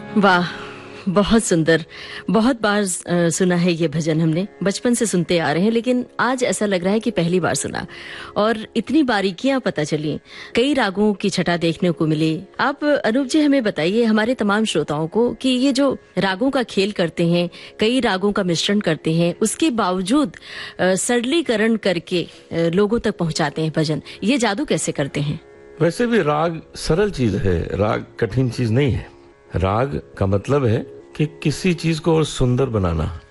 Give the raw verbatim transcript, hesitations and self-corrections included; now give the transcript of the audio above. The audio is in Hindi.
वाह, बहुत सुंदर। बहुत बार अ, सुना है ये भजन हमने, बचपन से सुनते आ रहे हैं, लेकिन आज ऐसा लग रहा है कि पहली बार सुना और इतनी बारीकियां पता चली, कई रागों की छटा देखने को मिली। आप अनूप जी हमें बताइए, हमारे तमाम श्रोताओं को, कि ये जो रागों का खेल करते हैं, कई रागों का मिश्रण करते हैं, उसके बावजूद अ, सरलीकरण करके अ, लोगों तक पहुंचाते हैं भजन, ये जादू कैसे करते हैं? वैसे भी राग सरल चीज है, राग कठिन चीज नहीं है। राग का मतलब है कि किसी चीज को और सुंदर बनाना।